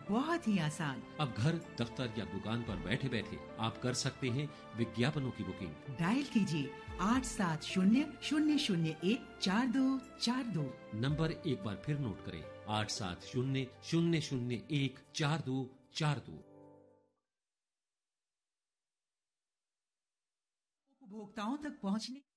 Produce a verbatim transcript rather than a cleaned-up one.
बहुत ही आसान। अब घर, दफ्तर या दुकान पर बैठे बैठे आप कर सकते हैं विज्ञापनों की बुकिंग। डायल कीजिए आठ सात शून्य शून्य शून्य एक चार दो चार दो। नंबर एक बार फिर नोट करें, आठ सात शून्य शून्य शून्य एक चार दो चार दो। उपभोक्ताओं तक पहुँचने